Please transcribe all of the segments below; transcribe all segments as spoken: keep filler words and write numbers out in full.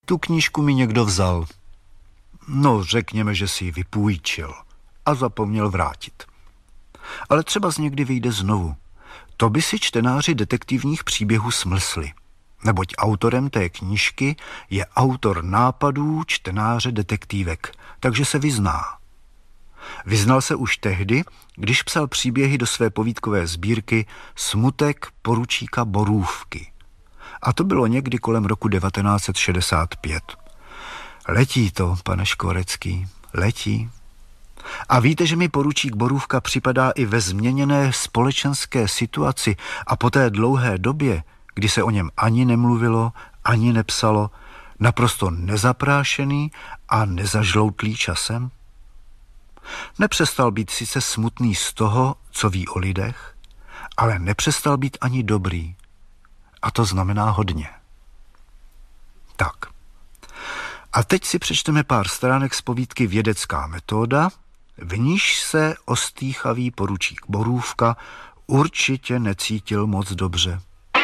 Tu knížku mi někdo vzal. No, řekněme, že si ji vypůjčil a zapomněl vrátit. Ale třeba z někdy vyjde znovu. To by si čtenáři detektivních příběhů smlsli, neboť autorem té knížky je autor nápadů čtenáře detektivek, takže se vyzná. Vyznal se už tehdy, když psal příběhy do své povídkové sbírky Smutek poručíka Borůvky. A to bylo někdy kolem roku devatenáct set šedesát pět. Letí to, pane Škvorecký, letí. A víte, že mi poručík Borůvka připadá i ve změněné společenské situaci a po té dlouhé době, kdy se o něm ani nemluvilo, ani nepsalo, naprosto nezaprášený a nezažloutlý časem? Nepřestal být sice smutný z toho, co ví o lidech, ale nepřestal být ani dobrý. A to znamená hodně. Tak. A teď si přečteme pár stránek z povídky Vědecká metoda, v níž se ostýchavý poručík Borůvka určitě necítil moc dobře.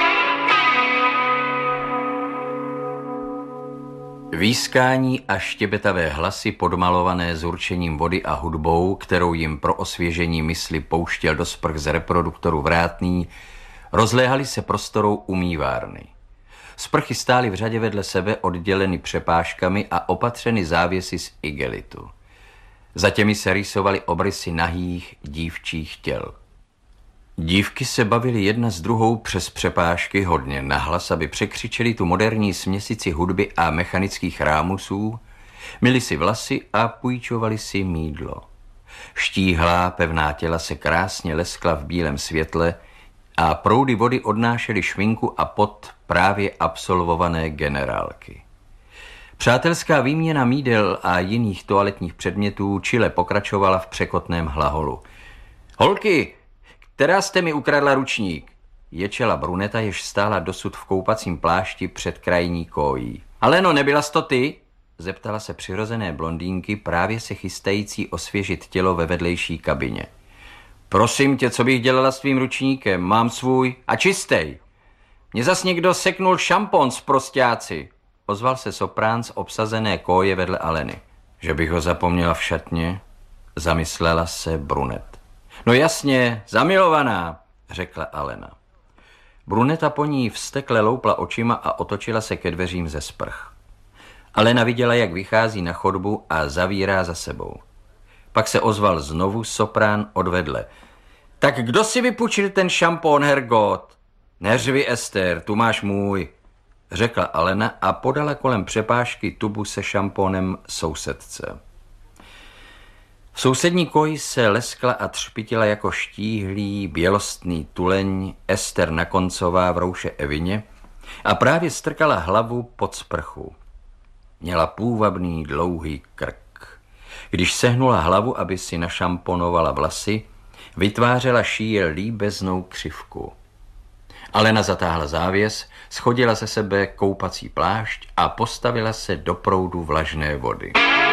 Výskání a štěbetavé hlasy podmalované zurčením vody a hudbou, kterou jim pro osvěžení mysli pouštěl do sprch z reproduktoru Vrátný, rozléhaly se prostorou umývárny. Sprchy stály v řadě vedle sebe odděleny přepážkami a opatřeny závěsy z igelitu. Za těmi se rýsovaly obrysy nahých dívčích těl. Dívky se bavily jedna s druhou přes přepážky hodně nahlas, aby překřičeli tu moderní směsici hudby a mechanických rámusů, myli si vlasy a půjčovali si mýdlo. Štíhlá, pevná těla se krásně leskla v bílém světle a proudy vody odnášely švinku a pot právě absolvované generálky. Přátelská výměna mýdel a jiných toaletních předmětů čile pokračovala v překotném hlaholu. Holky, která jste mi ukradla ručník? Ječela bruneta, jež stála dosud v koupacím plášti před krajní kójí. Aleno, nebyla jsi to ty? Zeptala se přirozené blondýnky, právě se chystající osvěžit tělo ve vedlejší kabině. Prosím tě, co bych dělala s tvým ručníkem? Mám svůj a čistej. Mě zas někdo seknul šampon z prostáci. Ozval se soprán z obsazené koje vedle Aleny. Že bych ho zapomněla v šatně? Zamyslela se brunet. No jasně, zamilovaná, řekla Alena. Bruneta po ní vztekle loupla očima a otočila se ke dveřím ze sprch. Alena viděla, jak vychází na chodbu a zavírá za sebou. Pak se ozval znovu soprán odvedle. Tak kdo si vypůjčil ten šampón, Hergot? Neřvi, Ester, tu máš můj, řekla Alena a podala kolem přepážky tubu se šampónem sousedce. V sousední koji se leskla a třpitila jako štíhlý, bělostný tuleň Ester Nakoncová v rouše Evině a právě strkala hlavu pod sprchu. Měla půvabný dlouhý krk. Když sehnula hlavu, aby si našamponovala vlasy, vytvářela šíje líbeznou křivku. Alena zatáhla závěs, schodila ze sebe koupací plášť a postavila se do proudu vlažné vody.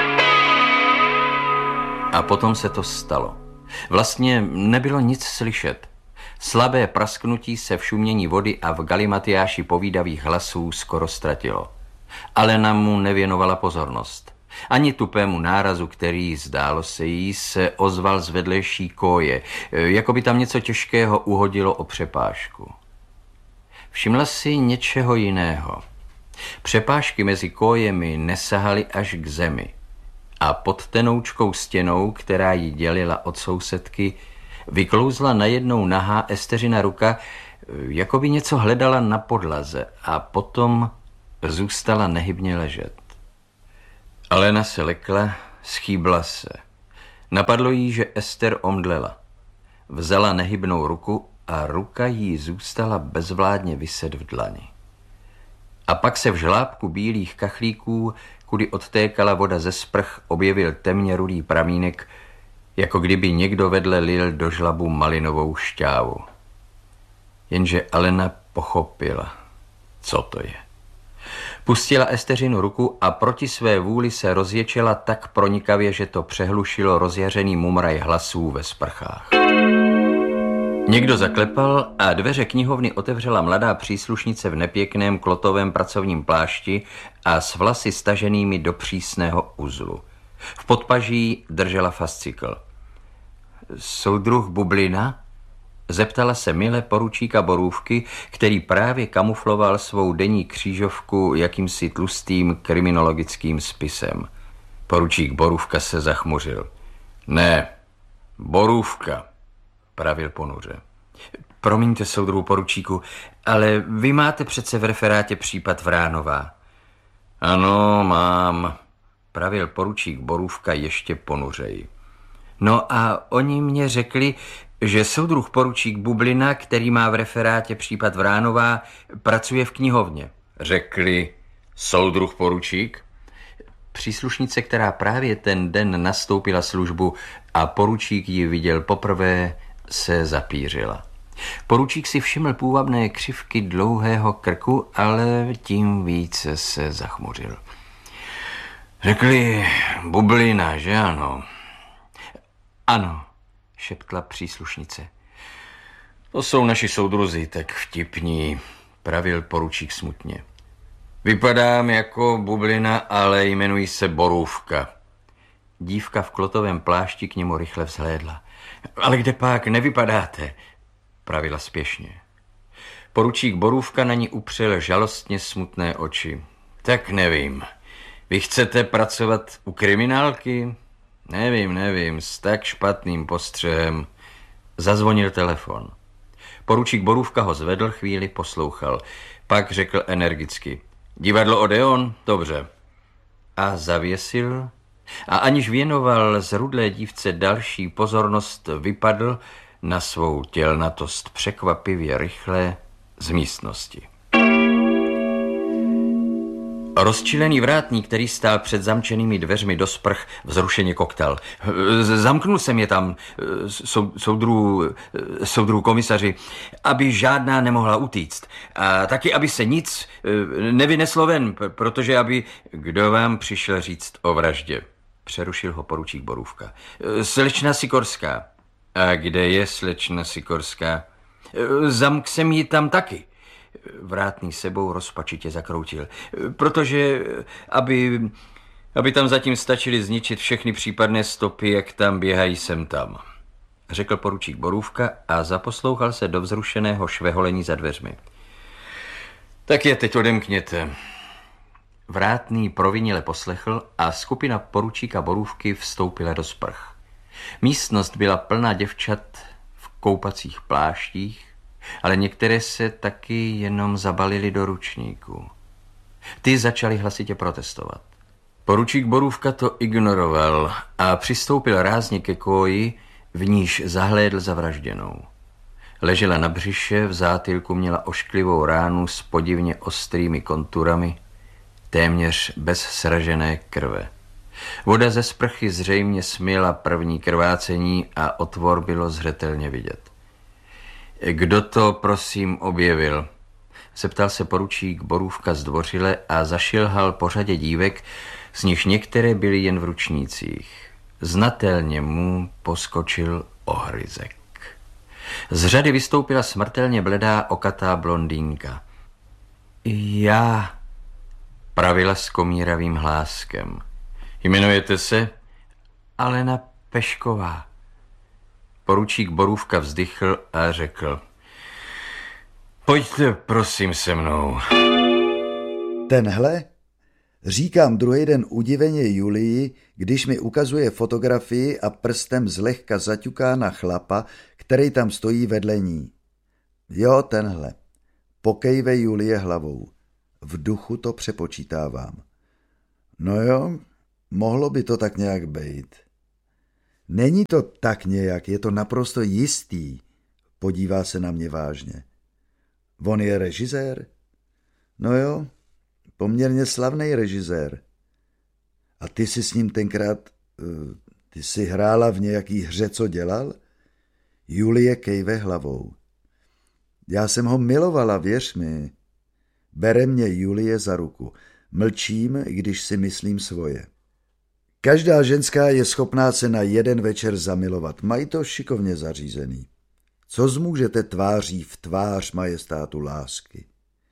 A potom se to stalo. Vlastně nebylo nic slyšet. Slabé prasknutí se v šumění vody a v galimatiáši povídavých hlasů skoro ztratilo. Alena mu nevěnovala pozornost. Ani tupému nárazu, který, zdálo se jí, se ozval z vedlejší koje, jako by tam něco těžkého uhodilo o přepážku. Všimla si něčeho jiného. Přepážky mezi kojemi nesahaly až k zemi a pod tenoučkou stěnou, která ji dělila od sousedky, vyklouzla najednou nahá Esteřina ruka, jako by něco hledala na podlaze a potom zůstala nehybně ležet. Alena se lekla, schýbla se. Napadlo jí, že Ester omdlela. Vzala nehybnou ruku a ruka jí zůstala bezvládně viset v dlani. A pak se v žlábku bílých kachlíků, kudy odtékala voda ze sprch, objevil temně rudý pramínek, jako kdyby někdo vedle lil do žlabu malinovou šťávu. Jenže Alena pochopila, co to je. Pustila Esteřinu ruku a proti své vůli se rozječela tak pronikavě, že to přehlušilo rozjařený mumraj hlasů ve sprchách. Někdo zaklepal a dveře knihovny otevřela mladá příslušnice v nepěkném klotovém pracovním plášti a s vlasy staženými do přísného uzlu. V podpaží držela fascikl. Soudruh Bublina? Zeptala se mile poručíka Borůvky, který právě kamufloval svou denní křížovku jakýmsi tlustým kriminologickým spisem. Poručík Borůvka se zachmuřil. Ne, Borůvka, pravil ponuře. Promiňte, soudruhu poručíku, ale vy máte přece v referátě případ Vránová. Ano, mám, pravil poručík Borůvka ještě ponuřeji. No a oni mě řekli, že soudruh poručík Bublina, který má v referátě případ Vránová, pracuje v knihovně. Řekli soudruh poručík? Příslušnice, která právě ten den nastoupila službu a poručík ji viděl poprvé, se zapířila. Poručík si všiml půvabné křivky dlouhého krku, ale tím více se zachmuřil. Řekli Bublina, že ano? Ano, šeptla příslušnice. To jsou naši soudruzi, tak vtipní, pravil poručík smutně. Vypadám jako Bublina, ale jmenuji se Borůvka. Dívka v klotovém plášti k němu rychle vzhlédla. Ale kde pak nevypadáte, pravila spěšně. Poručík Borůvka na ní upřel žalostně smutné oči. Tak nevím. Vy chcete pracovat u kriminálky? Nevím, nevím, s tak špatným postřehem. Zazvonil telefon. Poručík Borůvka ho zvedl, chvíli poslouchal. Pak řekl energicky. Divadlo Odeon? Dobře. A zavěsil a aniž věnoval zrudlé dívce další pozornost, vypadl na svou tělnatost překvapivě rychle z místnosti. Rozčilený vrátník, který stál před zamčenými dveřmi do sprch, vzrušeně koktal. Zamknul jsem je tam, sou, soudrů, soudrů komisaři, aby žádná nemohla utíct. A taky, aby se nic nevyneslo ven, protože aby... Kdo vám přišel říct o vraždě? Přerušil ho poručík Borůvka. Slečna Sikorská. A kde je slečna Sikorská? Zamk jsem ji tam taky. Vrátný sebou rozpačitě zakroutil. Protože, aby, aby tam zatím stačili zničit všechny případné stopy, jak tam běhají sem tam, řekl poručík Borůvka a zaposlouchal se do vzrušeného šveholení za dveřmi. Tak je teď odemkněte. Vrátný provinile poslechl a skupina poručíka Borůvky vstoupila do sprch. Místnost byla plná děvčat v koupacích pláštích, ale některé se taky jenom zabalili do ručníků. Ty začali hlasitě protestovat. Poručík Borůvka to ignoroval a přistoupil rázně ke koji, v níž zahlédl zavražděnou. Ležela na břiše, v zátylku měla ošklivou ránu s podivně ostrými konturami, téměř bez sražené krve. Voda ze sprchy zřejmě smyla první krvácení a otvor bylo zřetelně vidět. Kdo to, prosím, objevil? Zeptal se poručík Borůvka zdvořile a zašilhal po řadě dívek, z nichž některé byly jen v ručnících. Znatelně mu poskočil ohryzek. Z řady vystoupila smrtelně bledá okatá blondýnka. Já, pravila s komíravým hláskem. Jmenujete se? Alena Pešková. Poručík Borůvka vzdychl a řekl. Pojďte prosím se mnou. Tenhle? Říkám druhý den udiveně Julii, když mi ukazuje fotografii a prstem zlehka zaťuká na chlapa, který tam stojí vedle ní. Jo, tenhle. Pokejve Julie hlavou. V duchu to přepočítávám. No jo, mohlo by to tak nějak být. Není to tak nějak, je to naprosto jistý. Podívá se na mě vážně. On je režisér? No jo, poměrně slavný režisér. A ty jsi s ním tenkrát, ty jsi hrála v nějaký hře, co dělal? Julie kejve hlavou. Já jsem ho milovala, věř mi. Bere mě Julie za ruku. Mlčím, když si myslím svoje. Každá ženská je schopná se na jeden večer zamilovat. Mají to šikovně zařízený. Co zmůžete tváří v tvář majestátu lásky?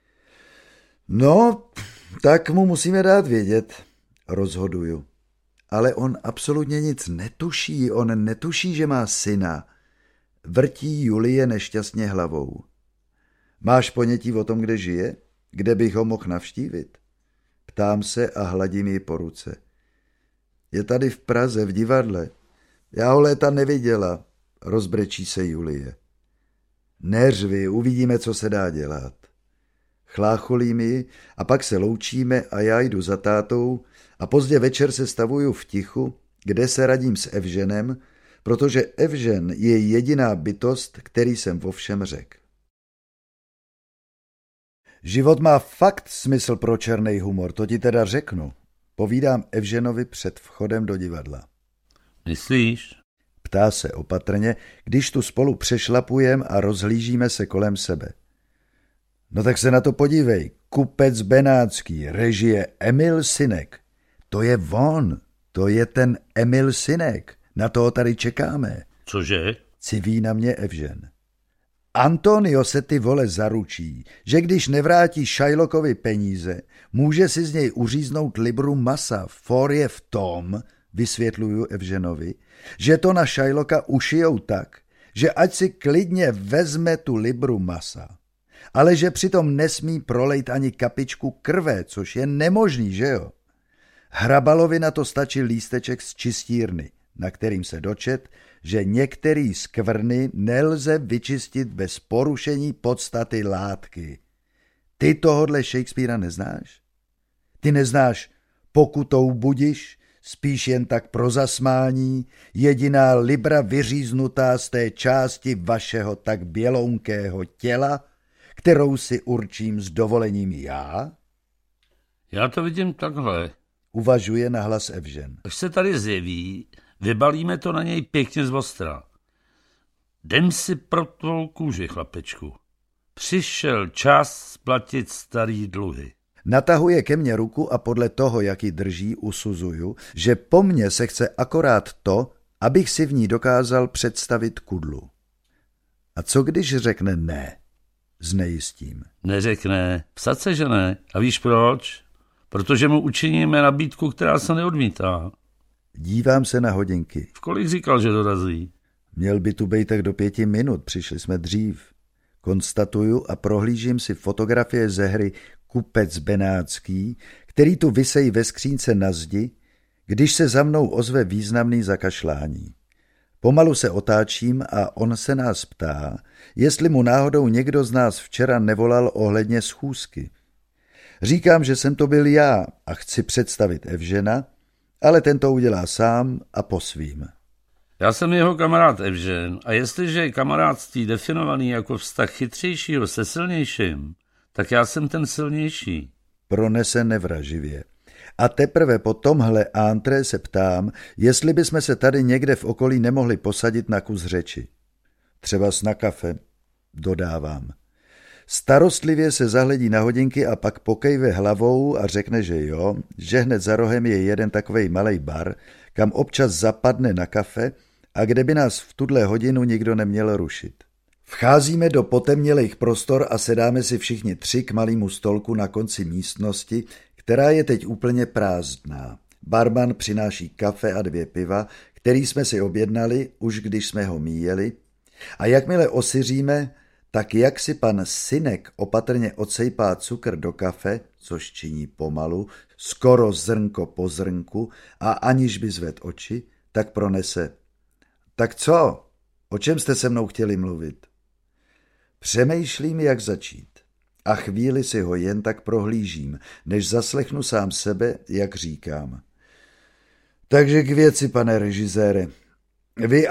No, tak mu musíme dát vědět, rozhoduju. Ale on absolutně nic netuší, on netuší, že má syna. Vrtí Julie nešťastně hlavou. Máš ponětí o tom, kde žije? Kde bych ho mohl navštívit? Ptám se a hladím ji po ruce. Je tady v Praze, v divadle. Já ho léta neviděla, rozbrečí se Julie. Neřvi, uvidíme, co se dá dělat. Chlácholím ji a pak se loučíme a já jdu za tátou a pozdě večer se stavuju v tichu, kde se radím s Evženem, protože Evžen je jediná bytost, který jsem vo všem řekl. Život má fakt smysl pro černý humor, to ti teda řeknu. Povídám Evženovi před vchodem do divadla. Myslíš? Ptá se opatrně, když tu spolu přešlapujem a rozhlížíme se kolem sebe. No tak se na to podívej. Kupec Benátský, režie Emil Synek. To je on, to je ten Emil Synek. Na toho tady čekáme. Cože? Civí na mě Evžen. Antonio se ty vole zaručí, že když nevrátí Shylockovi peníze, může si z něj uříznout libru masa. For je v tom, vysvětluju Evženovi, že to na Shylocka ušijou tak, že ať si klidně vezme tu libru masa, ale že přitom nesmí prolejt ani kapičku krve, což je nemožný, že jo? Hrabalovi na to stačí lísteček z čistírny, na kterým se dočet, že některý skvrny nelze vyčistit bez porušení podstaty látky. Ty tohodle Shakespearea neznáš? Ty neznáš pokutou budiš, spíš jen tak pro zasmání, jediná libra vyříznutá z té části vašeho tak bělounkého těla, kterou si určím s dovolením já? Já to vidím takhle. Uvažuje nahlas Evžen. Až se tady zjeví, vybalíme to na něj pěkně zvostra. Jdem si pro tvou kůži, chlapečku. Přišel čas splatit starý dluhy. Natahuje ke mně ruku a podle toho, jak ji drží, usuzuju, že po mně se chce akorát to, abych si v ní dokázal představit kudlu. A co když řekne ne? Znejistím. Neřekne, psat se, že ne. A víš proč? Protože mu učiníme nabídku, která se neodmítá. Dívám se na hodinky. V kolik říkal, že dorazí? Měl by tu být tak do pěti minut, přišli jsme dřív. Konstatuju a prohlížím si fotografie ze hry Kupec Benátský, který tu visejí ve skřínce na zdi, když se za mnou ozve významný zakašlání. Pomalu se otáčím a on se nás ptá, jestli mu náhodou někdo z nás včera nevolal ohledně schůzky. Říkám, že jsem to byl já a chci představit Evžena, ale ten to udělá sám a po svým. Já jsem jeho kamarád Evžen a jestliže je kamarádství definovaný jako vztah chytřejšího se silnějším, tak já jsem ten silnější. Pronese nevraživě. A teprve po tomhle antré se ptám, jestli bychom se tady někde v okolí nemohli posadit na kus řeči. Třeba na kafe, dodávám. Starostlivě se zahledí na hodinky a pak pokejve hlavou a řekne, že jo, že hned za rohem je jeden takovej malej bar, kam občas zapadne na kafe a kde by nás v tuhle hodinu nikdo neměl rušit. Vcházíme do potemnělých prostor a sedáme si všichni tři k malému stolku na konci místnosti, která je teď úplně prázdná. Barman přináší kafe a dvě piva, který jsme si objednali, už když jsme ho míjeli, a jakmile osyříme, tak jak si pan Synek opatrně odsejpá cukr do kafe, což činí pomalu, skoro zrnko po zrnku a aniž by zved oči, tak pronese. Tak co? O čem jste se mnou chtěli mluvit? Přemýšlím, jak začít. A chvíli si ho jen tak prohlížím, než zaslechnu sám sebe, jak říkám. Takže k věci, pane režisére. Vy